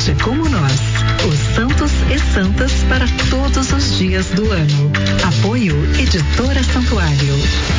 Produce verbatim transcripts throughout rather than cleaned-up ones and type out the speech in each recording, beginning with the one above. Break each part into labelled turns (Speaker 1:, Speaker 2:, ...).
Speaker 1: gente como nós. Os santos e santas para todos os dias do ano. Apoio Editora Santuário.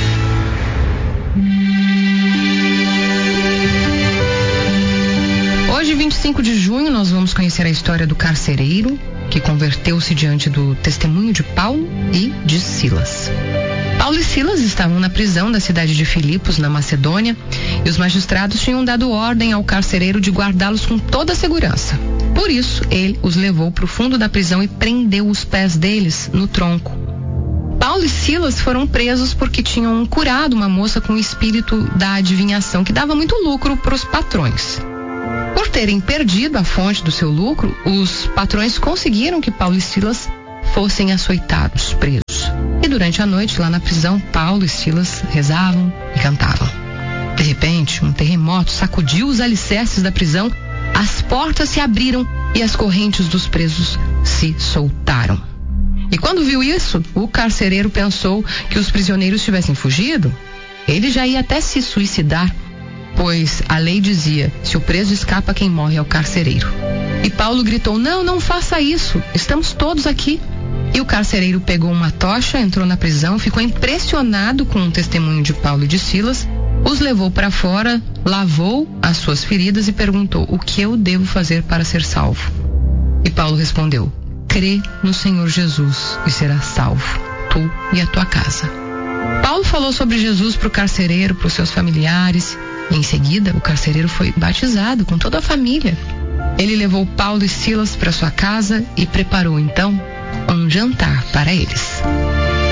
Speaker 2: Hoje, vinte e cinco de junho, nós vamos conhecer a história do carcereiro que converteu-se diante do testemunho de Paulo e de Silas. Paulo e Silas estavam na prisão da cidade de Filipos, na Macedônia, e os magistrados tinham dado ordem ao carcereiro de guardá-los com toda a segurança. Por isso, ele os levou para o fundo da prisão e prendeu os pés deles no tronco. Paulo e Silas foram presos porque tinham curado uma moça com o espírito da adivinhação, que dava muito lucro para os patrões. Por terem perdido a fonte do seu lucro, os patrões conseguiram que Paulo e Silas fossem açoitados, presos. E durante a noite, lá na prisão, Paulo e Silas rezavam e cantavam. De repente, um terremoto sacudiu os alicerces da prisão, as portas se abriram e as correntes dos presos se soltaram. E quando viu isso, o carcereiro pensou que os prisioneiros tivessem fugido. Ele já ia até se suicidar, pois a lei dizia: se o preso escapa, quem morre é o carcereiro. E Paulo gritou: não, não faça isso, estamos todos aqui. E o carcereiro pegou uma tocha, entrou na prisão, ficou impressionado com o testemunho de Paulo e de Silas, os levou para fora, lavou as suas feridas e perguntou: o que eu devo fazer para ser salvo? E Paulo respondeu: crê no Senhor Jesus e serás salvo, tu e a tua casa. Paulo falou sobre Jesus para o carcereiro, para os seus familiares, e em seguida o carcereiro foi batizado com toda a família. Ele levou Paulo e Silas para sua casa e preparou então um jantar para eles.